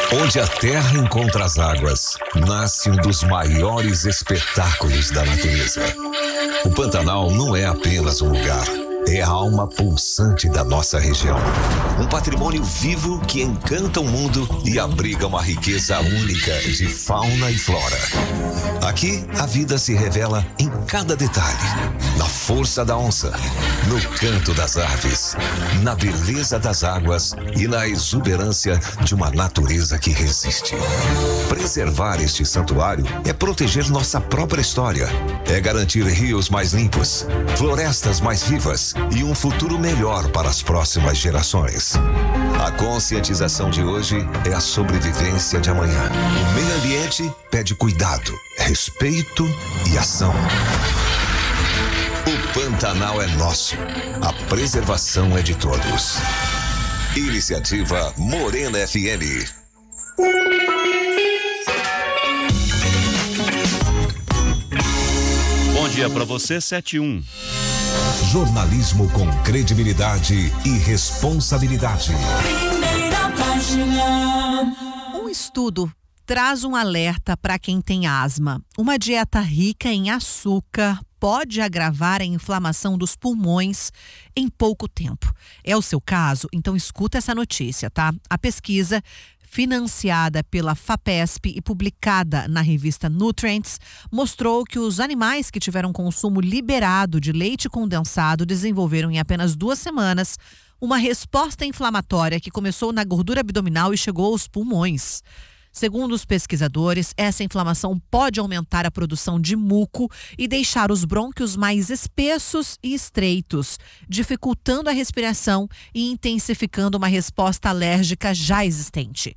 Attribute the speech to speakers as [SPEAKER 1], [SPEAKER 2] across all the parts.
[SPEAKER 1] Onde a terra encontra as águas, nasce um dos maiores espetáculos da natureza. O Pantanal não é apenas um lugar, é a alma pulsante da nossa região. Um patrimônio vivo que encanta o mundo e abriga uma riqueza única de fauna e flora. Aqui, a vida se revela em cada detalhe. Na força da onça, no canto das aves, na beleza das águas e na exuberância de uma natureza que resiste. Preservar este santuário é proteger nossa própria história. É garantir rios mais limpos, florestas mais vivas e um futuro melhor para as próximas gerações. A conscientização de hoje é a sobrevivência de amanhã. O meio ambiente pede cuidado, respeito e ação. O Pantanal é nosso. A preservação é de todos. Iniciativa Morena FM.
[SPEAKER 2] Bom dia para você, 7-1.
[SPEAKER 1] Jornalismo com credibilidade e responsabilidade.
[SPEAKER 3] Primeira página.
[SPEAKER 4] Um estudo traz um alerta para quem tem asma. Uma dieta rica em açúcar pode agravar a inflamação dos pulmões em pouco tempo. É o seu caso? Então escuta essa notícia, tá? A pesquisa, financiada pela FAPESP e publicada na revista Nutrients, mostrou que os animais que tiveram consumo liberado de leite condensado desenvolveram em apenas 2 semanas uma resposta inflamatória que começou na gordura abdominal e chegou aos pulmões. Segundo os pesquisadores, essa inflamação pode aumentar a produção de muco e deixar os brônquios mais espessos e estreitos, dificultando a respiração e intensificando uma resposta alérgica já existente.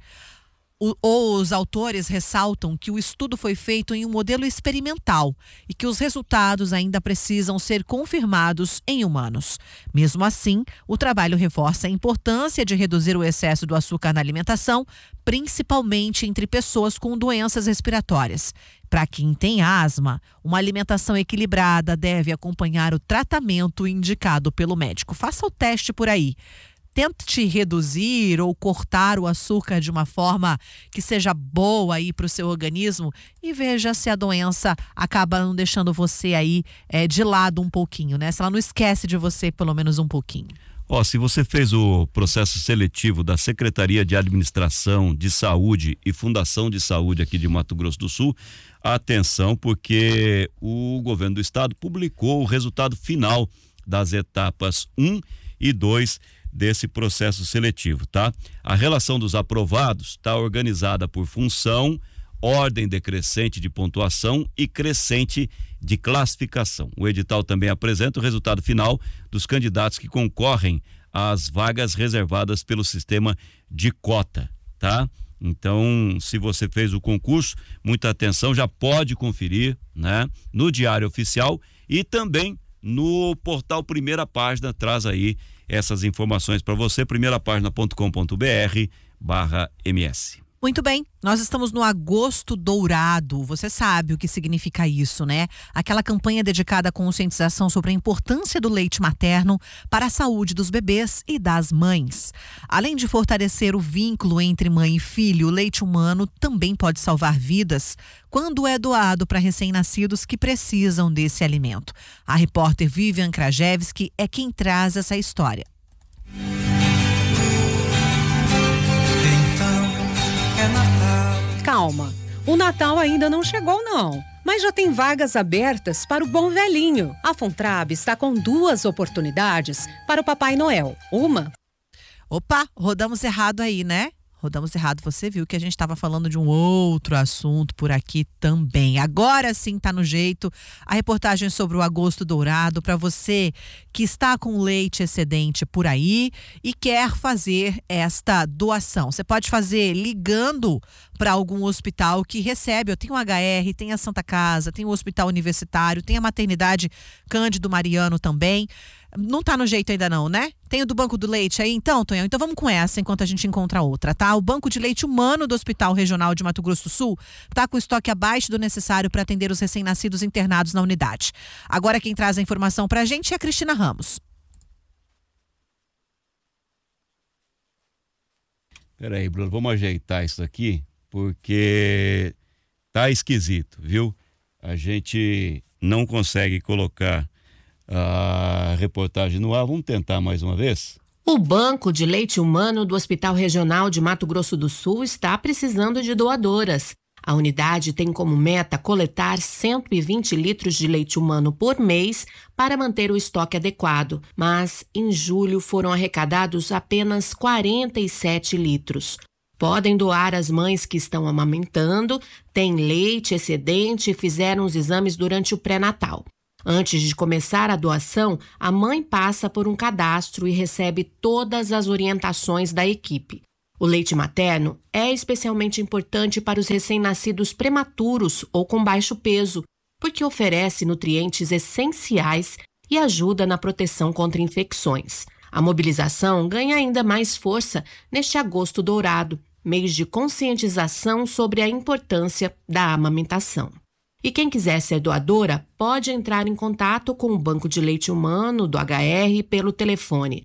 [SPEAKER 4] Os autores ressaltam que o estudo foi feito em um modelo experimental e que os resultados ainda precisam ser confirmados em humanos. Mesmo assim, o trabalho reforça a importância de reduzir o excesso do açúcar na alimentação, principalmente entre pessoas com doenças respiratórias. Para quem tem asma, uma alimentação equilibrada deve acompanhar o tratamento indicado pelo médico. Faça o teste por aí. Tente reduzir ou cortar o açúcar de uma forma que seja boa aí para o seu organismo e veja se a doença acaba não deixando você aí de lado um pouquinho, né? Se ela não esquece de você pelo menos um pouquinho.
[SPEAKER 2] Se você fez o processo seletivo da Secretaria de Administração de Saúde e Fundação de Saúde aqui de Mato Grosso do Sul, atenção, porque o governo do estado publicou o resultado final das etapas 1 e 2 desse processo seletivo, tá? A relação dos aprovados está organizada por função, ordem decrescente de pontuação e crescente de classificação. O edital também apresenta o resultado final dos candidatos que concorrem às vagas reservadas pelo sistema de cota, tá? Então, se você fez o concurso, muita atenção, já pode conferir, né? No Diário Oficial e também no portal Primeira Página, traz aí essas informações para você, primeirapagina.com.br/ms.
[SPEAKER 4] Muito bem, nós estamos no Agosto Dourado, você sabe o que significa isso, né? Aquela campanha dedicada à conscientização sobre a importância do leite materno para a saúde dos bebês e das mães. Além de fortalecer o vínculo entre mãe e filho, o leite humano também pode salvar vidas quando é doado para recém-nascidos que precisam desse alimento. A repórter Vivian Krajewski é quem traz essa história.
[SPEAKER 5] Calma, o Natal ainda não chegou não, mas já tem vagas abertas para o Bom Velhinho. A Fontrab está com 2 oportunidades para o Papai Noel. Uma...
[SPEAKER 4] Opa, rodamos errado aí, né? Rodamos errado, você viu que a gente estava falando de um outro assunto por aqui também. Agora sim tá no jeito. A reportagem sobre o Agosto Dourado para você que está com leite excedente por aí e quer fazer esta doação. Você pode fazer ligando para algum hospital que recebe. Eu tenho o HR, tem a Santa Casa, tem o Hospital Universitário, tem a Maternidade Cândido Mariano também. Não tá no jeito ainda não, né? Tem o do Banco do Leite aí, então, Tonhão? Então vamos com essa enquanto a gente encontra outra, tá? O Banco de Leite Humano do Hospital Regional de Mato Grosso do Sul tá com estoque abaixo do necessário para atender os recém-nascidos internados na unidade. Agora quem traz a informação pra gente é a Cristina Ramos.
[SPEAKER 2] Peraí, Bruno, vamos ajeitar isso aqui, porque tá esquisito, viu? A gente não consegue colocar a reportagem no ar. Vamos tentar mais uma vez?
[SPEAKER 6] O Banco de Leite Humano do Hospital Regional de Mato Grosso do Sul está precisando de doadoras. A unidade tem como meta coletar 120 litros de leite humano por mês para manter o estoque adequado, mas em julho foram arrecadados apenas 47 litros. Podem doar as mães que estão amamentando, têm leite excedente e fizeram os exames durante o pré-natal. Antes de começar a doação, a mãe passa por um cadastro e recebe todas as orientações da equipe. O leite materno é especialmente importante para os recém-nascidos prematuros ou com baixo peso, porque oferece nutrientes essenciais e ajuda na proteção contra infecções. A mobilização ganha ainda mais força neste agosto dourado, mês de conscientização sobre a importância da amamentação. E quem quiser ser doadora pode entrar em contato com o Banco de Leite Humano do HR pelo telefone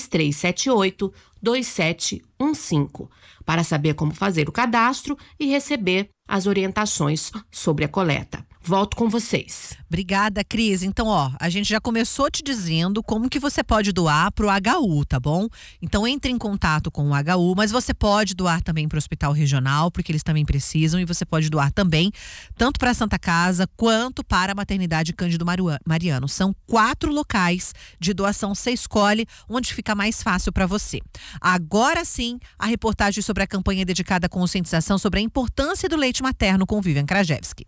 [SPEAKER 6] 3378-2715 para saber como fazer o cadastro e receber as orientações sobre a coleta. Volto com vocês.
[SPEAKER 4] Obrigada, Cris. Então, a gente já começou te dizendo como que você pode doar pro HU, tá bom? Então, entre em contato com o HU, mas você pode doar também pro Hospital Regional, porque eles também precisam, e você pode doar também, tanto para a Santa Casa, quanto para a Maternidade Cândido Mariano. São 4 locais de doação, você escolhe onde fica mais fácil para você. Agora sim, a reportagem sobre a campanha dedicada à conscientização sobre a importância do leite materno com Vivian Krajewski.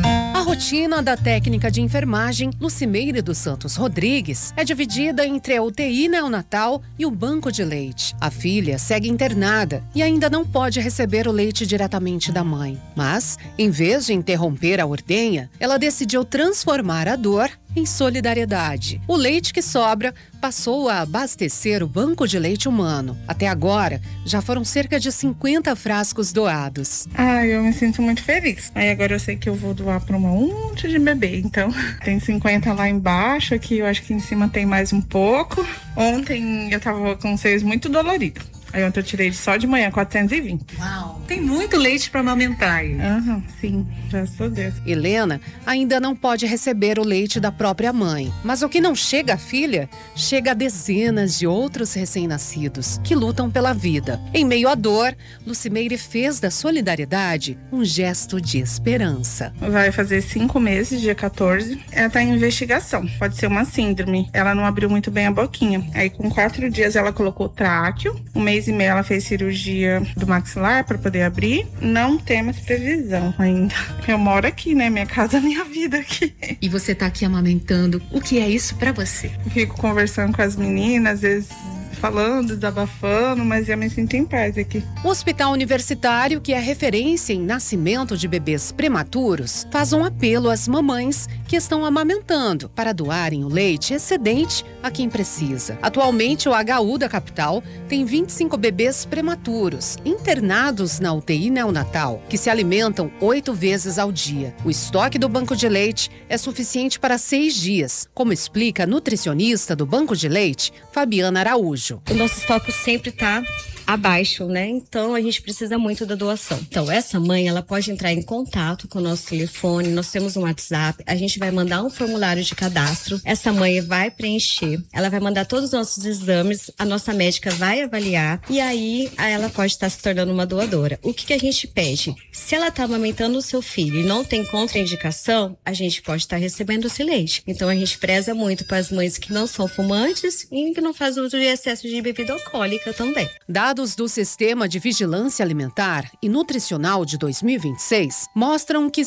[SPEAKER 5] A rotina da técnica de enfermagem Lucimeire dos Santos Rodrigues é dividida entre a UTI neonatal e o banco de leite. A filha segue internada e ainda não pode receber o leite diretamente da mãe. Mas, em vez de interromper a ordenha, ela decidiu transformar a dor em solidariedade. O leite que sobra passou a abastecer o banco de leite humano. Até agora, já foram cerca de 50 frascos doados.
[SPEAKER 7] Eu me sinto muito feliz. Aí agora eu sei que eu vou doar para um monte de bebê. Então, tem 50 lá embaixo, aqui eu acho que em cima tem mais um pouco. Ontem eu tava com os seios muito doloridos. Aí ontem eu tirei só de manhã, 420.
[SPEAKER 5] Uau! Tem muito leite para amamentar aí.
[SPEAKER 7] Sim, graças a Deus.
[SPEAKER 5] Helena ainda não pode receber o leite da própria mãe. Mas o que não chega à filha, chega a dezenas de outros recém-nascidos que lutam pela vida. Em meio à dor, Lucimeire fez da solidariedade um gesto de esperança.
[SPEAKER 7] Vai fazer 5 meses, dia 14. Ela tá em investigação. Pode ser uma síndrome. Ela não abriu muito bem a boquinha. Aí com 4 dias ela colocou tráqueo. 1 mês e meio ela fez cirurgia do maxilar para poder abrir. Não temos previsão ainda. Eu moro aqui, né? Minha casa, minha vida aqui.
[SPEAKER 5] E você tá aqui amamentando. O que é isso para você?
[SPEAKER 7] Fico conversando com as meninas, às vezes falando, desabafando, mas eu me sinto em paz aqui.
[SPEAKER 5] O Hospital Universitário, que é referência em nascimento de bebês prematuros, faz um apelo às mamães que estão amamentando para doarem o leite excedente a quem precisa. Atualmente, o HU da capital tem 25 bebês prematuros internados na UTI neonatal, que se alimentam 8 vezes ao dia. O estoque do banco de leite é suficiente para 6 dias, como explica a nutricionista do banco de leite, Fabiana Araújo.
[SPEAKER 8] O nosso estoque sempre está abaixo, né? Então a gente precisa muito da doação. Então essa mãe, ela pode entrar em contato com o nosso telefone, nós temos um WhatsApp, a gente vai mandar um formulário de cadastro, essa mãe vai preencher, ela vai mandar todos os nossos exames, a nossa médica vai avaliar e aí ela pode estar se tornando uma doadora. O que a gente pede? Se ela está amamentando o seu filho e não tem contraindicação, a gente pode estar recebendo esse leite. Então a gente preza muito para as mães que não são fumantes e que não fazem uso de excesso de bebida alcoólica também.
[SPEAKER 5] Dados do Sistema de Vigilância Alimentar e Nutricional de 2026 mostram que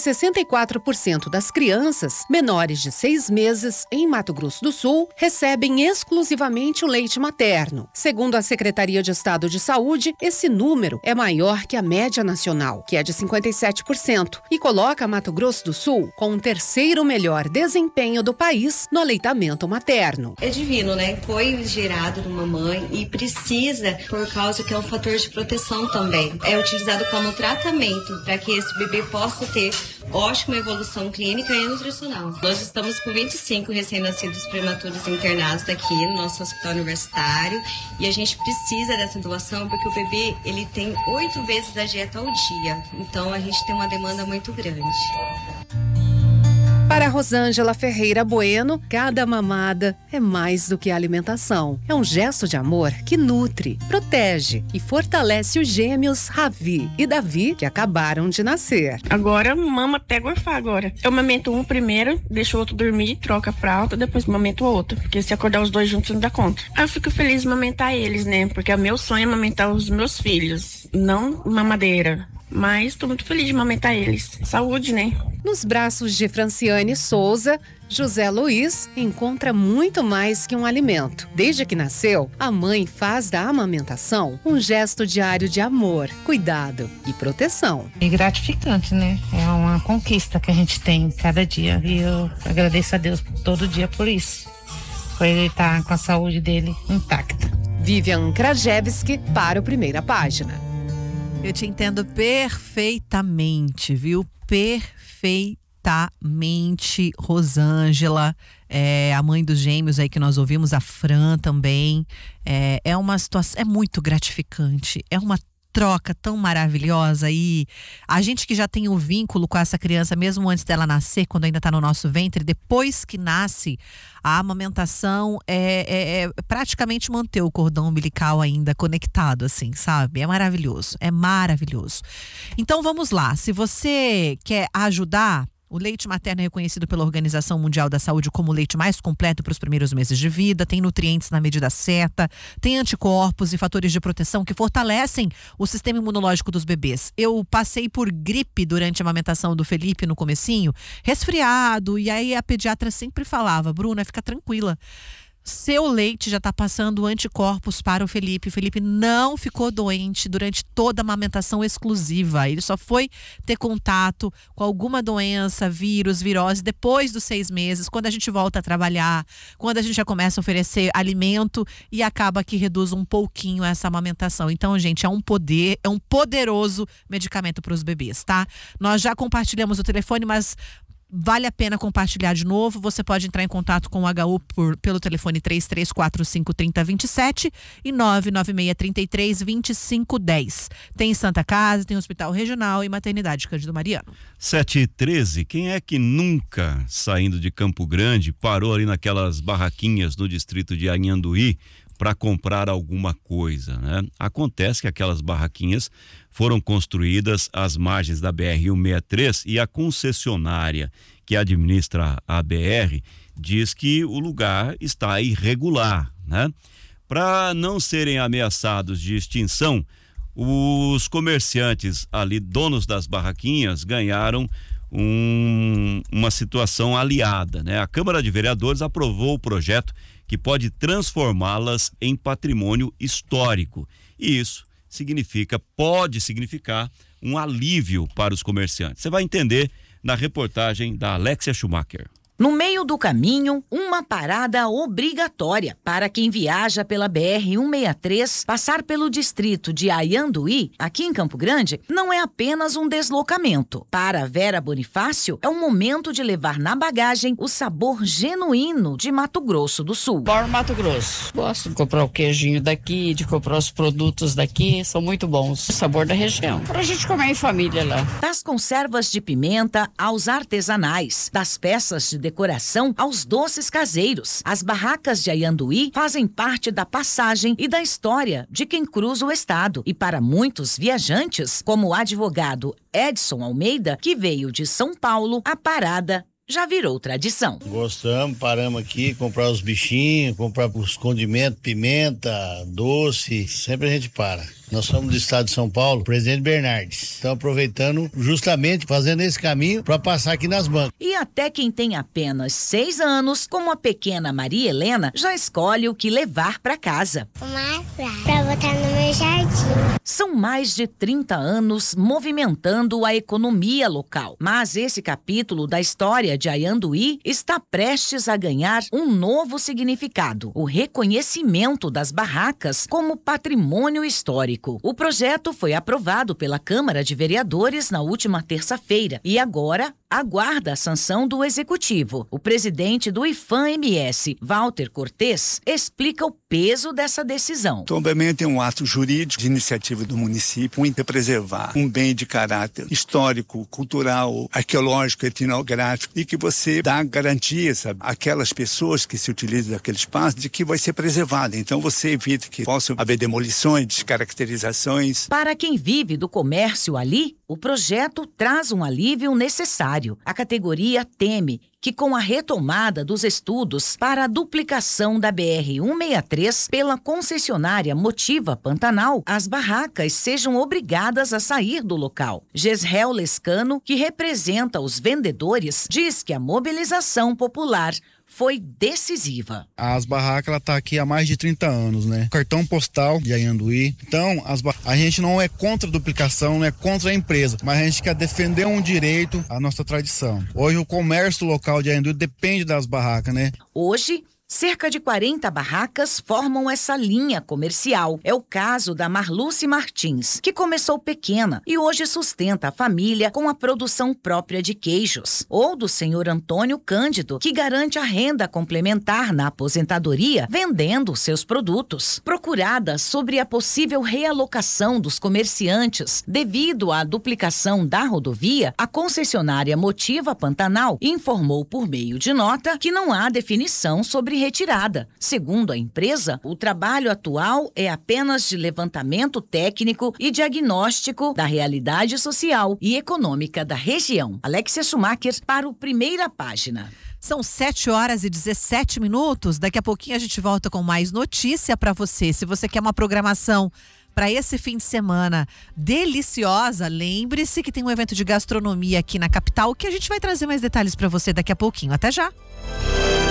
[SPEAKER 5] 64% das crianças menores de 6 meses em Mato Grosso do Sul recebem exclusivamente o leite materno. Segundo a Secretaria de Estado de Saúde, esse número é maior que a média nacional, que é de 57%, e coloca Mato Grosso do Sul com o 3º melhor desempenho do país no aleitamento materno.
[SPEAKER 8] É divino, né? Foi gerado numa mãe e precisa, por causa que é um fator de proteção também. É utilizado como tratamento para que esse bebê possa ter ótima evolução clínica e nutricional. Nós estamos com 25 recém-nascidos prematuros internados aqui no nosso hospital universitário e a gente precisa dessa doação porque o bebê ele tem 8 vezes a dieta ao dia, então a gente tem uma demanda muito grande.
[SPEAKER 5] Para Rosângela Ferreira Bueno, cada mamada é mais do que alimentação. É um gesto de amor que nutre, protege e fortalece os gêmeos Ravi e Davi, que acabaram de nascer.
[SPEAKER 9] Agora, mama até gorfar agora. Eu amamento um primeiro, deixo o outro dormir, troca a fralda, depois amamento o outro. Porque se acordar os dois juntos, não dá conta. Eu fico feliz de amamentar eles, né? Porque o meu sonho é amamentar os meus filhos, não mamadeira. Mas estou muito feliz de amamentar eles. Saúde, né?
[SPEAKER 5] Nos braços de Franciane Souza, José Luiz encontra muito mais que um alimento. Desde que nasceu, a mãe faz da amamentação um gesto diário de amor, cuidado e proteção.
[SPEAKER 10] É gratificante, né? É uma conquista que a gente tem cada dia. E eu agradeço a Deus todo dia por isso. Por ele estar com a saúde dele intacta.
[SPEAKER 5] Vivian Krajewski para o Primeira Página.
[SPEAKER 4] Eu te entendo perfeitamente, viu? Perfeitamente, Rosângela, a mãe dos gêmeos aí que nós ouvimos, a Fran também. É uma situação, é muito gratificante, é uma troca tão maravilhosa e a gente que já tem um vínculo com essa criança, mesmo antes dela nascer, quando ainda está no nosso ventre, depois que nasce, a amamentação é praticamente manter o cordão umbilical ainda conectado, assim, sabe? É maravilhoso, é maravilhoso. Então vamos lá, se você quer ajudar, o leite materno é reconhecido pela Organização Mundial da Saúde como o leite mais completo para os primeiros meses de vida, tem nutrientes na medida certa, tem anticorpos e fatores de proteção que fortalecem o sistema imunológico dos bebês. Eu passei por gripe durante a amamentação do Felipe no comecinho, resfriado, e aí a pediatra sempre falava: Bruna, fica tranquila. Seu leite já está passando anticorpos para o Felipe. O Felipe não ficou doente durante toda a amamentação exclusiva. Ele só foi ter contato com alguma doença, vírus, virose, depois dos 6 meses, quando a gente volta a trabalhar, quando a gente já começa a oferecer alimento e acaba que reduz um pouquinho essa amamentação. Então, gente, é um poderoso medicamento para os bebês, tá? Nós já compartilhamos o telefone, mas vale a pena compartilhar de novo. Você pode entrar em contato com o HU pelo telefone 3345-3027 e 99633-2510. Tem Santa Casa, tem Hospital Regional e Maternidade Cândido Mariano.
[SPEAKER 2] 7h13, quem é que nunca, saindo de Campo Grande, parou ali naquelas barraquinhas no distrito de Anhanduí para comprar alguma coisa, né? Acontece que aquelas barraquinhas foram construídas às margens da BR-163 e a concessionária que administra a BR diz que o lugar está irregular, né? Para não serem ameaçados de extinção, os comerciantes ali, donos das barraquinhas, ganharam uma situação aliada, né? A Câmara de Vereadores aprovou o projeto que pode transformá-las em patrimônio histórico. E isso pode significar um alívio para os comerciantes. Você vai entender na reportagem da Alexia Schumacher.
[SPEAKER 11] No meio do caminho, uma parada obrigatória para quem viaja pela BR-163. Passar pelo distrito de Anhanduí, aqui em Campo Grande, não é apenas um deslocamento. Para Vera Bonifácio, é um momento de levar na bagagem o sabor genuíno de Mato Grosso do Sul.
[SPEAKER 12] Bora Mato Grosso. Gosto de comprar o queijinho daqui, de comprar os produtos daqui, são muito bons. O sabor da região, pra gente comer em família lá.
[SPEAKER 11] Das conservas de pimenta aos artesanais, das peças de decoração aos doces caseiros. As barracas de Anhanduí fazem parte da passagem e da história de quem cruza o estado. E para muitos viajantes, como o advogado Edson Almeida, que veio de São Paulo, a parada já virou tradição.
[SPEAKER 13] Gostamos, paramos aqui, comprar os bichinhos, comprar os condimentos, pimenta, doce, sempre a gente para. Nós somos do estado de São Paulo, Presidente Bernardes. Estamos aproveitando, justamente fazendo esse caminho para passar aqui nas bancas.
[SPEAKER 11] E até quem tem apenas 6 anos, como a pequena Maria Helena, já escolhe o que levar para casa.
[SPEAKER 14] Uma pra botar no meu jardim.
[SPEAKER 11] São São mais de 30 anos movimentando a economia local. Mas esse capítulo da história de Ayanduí está prestes a ganhar um novo significado: o reconhecimento das barracas como patrimônio histórico. O projeto foi aprovado pela Câmara de Vereadores na última terça-feira e agora aguarda a sanção do Executivo. O presidente do IFAM-MS, Walter Cortes, explica o peso dessa decisão.
[SPEAKER 14] Obviamente é um ato jurídico de iniciativa do município em preservar um bem de caráter histórico, cultural, arqueológico, etnográfico, e que você dá garantias, sabe, àquelas pessoas que se utilizam daquele espaço de que vai ser preservado. Então você evita que possam haver demolições, descaracterizações.
[SPEAKER 11] Para quem vive do comércio ali, o projeto traz um alívio necessário. A categoria teme que, com a retomada dos estudos para a duplicação da BR-163 pela concessionária Motiva Pantanal, as barracas sejam obrigadas a sair do local. Gesrel Lescano, que representa os vendedores, diz que a mobilização popular foi decisiva.
[SPEAKER 15] As barracas, ela tá aqui há mais de 30 anos, né? Cartão postal de Ayanduí. Então, a gente não é contra a duplicação, não é contra a empresa, mas a gente quer defender um direito à nossa tradição. Hoje o comércio local de Ayanduí depende das barracas, né?
[SPEAKER 11] Hoje, cerca de 40 barracas formam essa linha comercial. É o caso da Marluce Martins, que começou pequena e hoje sustenta a família com a produção própria de queijos. Ou do senhor Antônio Cândido, que garante a renda complementar na aposentadoria vendendo seus produtos. Procurada sobre a possível realocação dos comerciantes devido à duplicação da rodovia, a concessionária Motiva Pantanal informou por meio de nota que não há definição sobre retirada. Segundo a empresa, o trabalho atual é apenas de levantamento técnico e diagnóstico da realidade social e econômica da região. Alexia Schumacher para o Primeira Página.
[SPEAKER 4] São 7h17. Daqui a pouquinho a gente volta com mais notícia para você. Se você quer uma programação para esse fim de semana deliciosa, lembre-se que tem um evento de gastronomia aqui na capital que a gente vai trazer mais detalhes para você daqui a pouquinho. Até já!